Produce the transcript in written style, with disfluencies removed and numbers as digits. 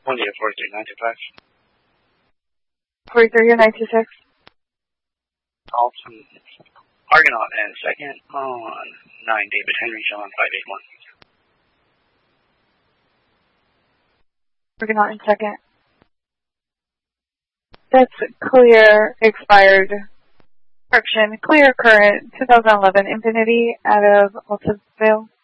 Monday at 43925. 43926. Awesome. Argonaut and second on 9 David Henry, show on 581. Argonaut in second. That's clear, expired. Correction, clear current, 2011 Infinity out of Altamont.